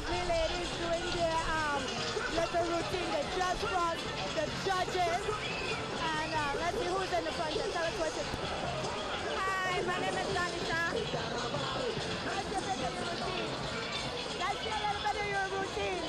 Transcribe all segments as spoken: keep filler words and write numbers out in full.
lovely ladies doing their um, little routine. They just brought the judges. And uh, let's see who's in the front. Tell us what's it. Hi, my name is Danisha. Let's see a bit of your routine. Let's see a little bit of your routine.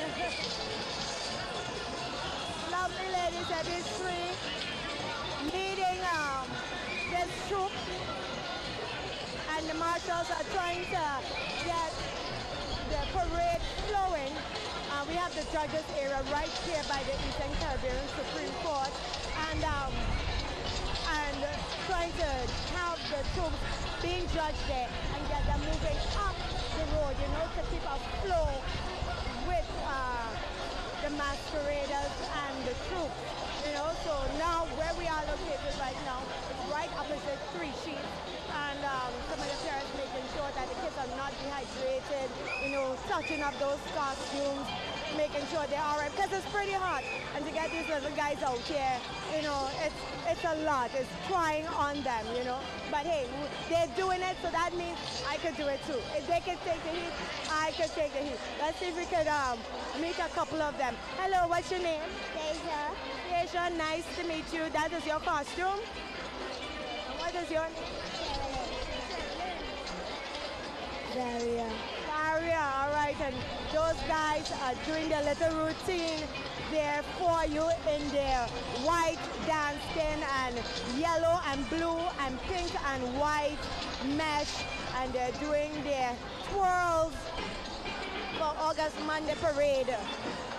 Lovely ladies at these three leading um, this troop. And the marshals are trying to get the parade flowing. Uh, we have the judges area right here by the Eastern Caribbean Supreme Court, and um, and trying to have the troops being judged there and get them moving up the road, you know, to keep a flow with uh, the masqueraders and the troops. You know, so now where we are located right now is right opposite Three Sheets, and um, some of the parents making sure that the kids are not dehydrated, you know, touching up those costumes, making sure they're all right, because it's pretty hot. And to get these little guys out here, you know, it's it's a lot. It's trying on them, you know. But hey, they're doing it, so that means I could do it too. If they can take the heat, I could take the heat. Let's see if we could um, meet a couple of them. Hello, what's your name? Deja. Deja, nice to meet you. That is your costume? What is your name? Daria. Daria, all right. And those guys are doing their little routine there for you in their white dance skin and yellow and blue and pink and white mesh. And they're doing their twirls for August Monday parade.